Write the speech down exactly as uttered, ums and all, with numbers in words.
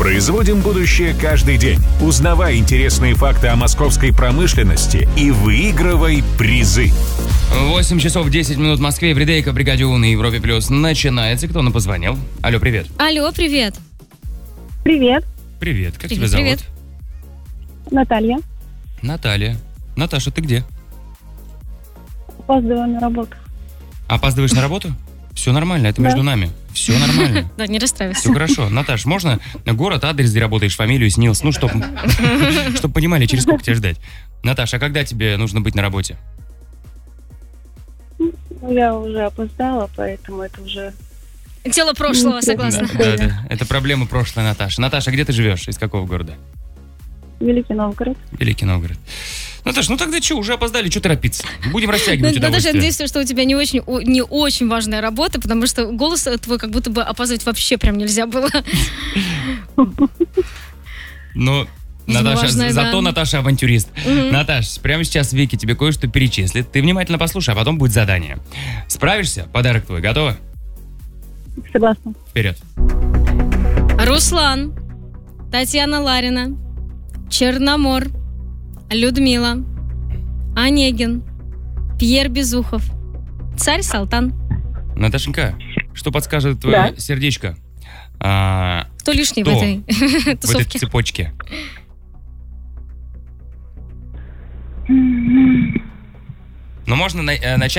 Производим будущее каждый день. Узнавай интересные факты о московской промышленности и выигрывай призы. восемь часов десять минут в Москве. Эвридейка, Бригаде У на Европе Плюс начинается. Кто нам позвонил? Алло, привет. Алло, привет. Привет, Привет, как Привет, тебя зовут? привет. Наталья. Наталья. Наташа, ты где? Опаздываю на работу. Опаздываешь на работу? Все нормально, это Да. между нами. Все нормально. Да, не расстраивайся. Все хорошо. Наташ, можно город, адрес, где работаешь, фамилию, снилс? Ну, чтобы чтоб понимали, через сколько тебя ждать. Наташа, а когда тебе нужно быть на работе? Ну, я уже опоздала, поэтому это уже... Дело прошлого, Ну, согласна. Да, да, да. Это проблема прошлой, Наташа. Наташа, где ты живешь? Из какого города? Великий Новгород. Великий Новгород. Наташ, ну тогда что, уже опоздали, что торопиться? Будем растягивать Ну, Наташа, я удовольствие. надеюсь, что у тебя не очень, о- не очень важная работа, потому что голос твой как будто бы опаздывать вообще прям нельзя было. Но, Видимо, Наташа, важная, зато да. Наташа авантюрист. Мгм. Наташ, прямо сейчас Вики тебе кое-что перечислит. Ты внимательно послушай, а потом будет задание. Справишься? Подарок твой. Готова? Согласна. Вперед. Руслан, Татьяна Ларина, Черномор, Людмила, Онегин, Пьер Безухов, Царь Салтан. Наташенька, что подскажет твое Да. сердечко? А, Кто лишний Кто? в этой в этой тусовке? цепочке. Но можно на- э, начать